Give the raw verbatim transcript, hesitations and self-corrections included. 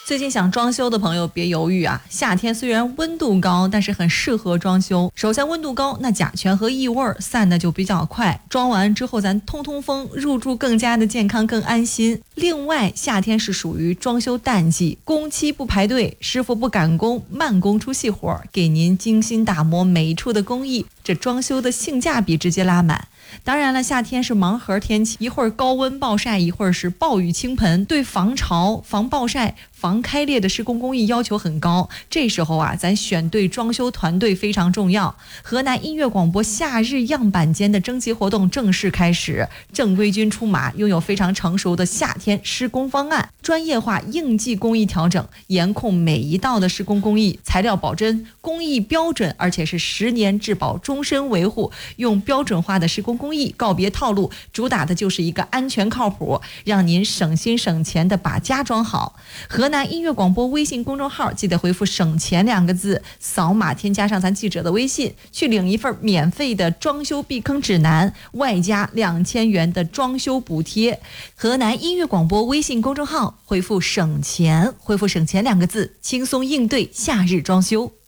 最近想装修的朋友别犹豫啊，夏天虽然温度高，但是很适合装修。首先温度高，那甲醛和异味散的就比较快，装完之后咱通通风，入住更加的健康更安心。另外夏天是属于装修淡季，工期不排队，师傅不赶工，慢工出细活，给您精心打磨每一处的工艺，这装修的性价比直接拉满。当然了，夏天是盲盒天气，一会儿高温暴晒，一会儿是暴雨倾盆，对防潮、防暴晒、防开裂的施工工艺要求很高。这时候啊，咱选对装修团队非常重要。河南音乐广播夏日样板间的征集活动正式开始，正规军出马，拥有非常成熟的夏天施工方案，专业化应季工艺调整，严控每一道的施工工艺，材料保真，工艺标准，而且是十年质保，终身维护，用标准化的施工工艺告别套路，主打的就是一个安全靠谱，让您省心省钱的把家装好。河南音乐广播微信公众号记得回复省钱两个字，扫码添加上咱记者的微信，去领一份免费的装修避坑指南，外加两千元的装修补贴。河南音乐广播微信公众号回复省钱，回复省钱两个字，轻松应对夏日装修。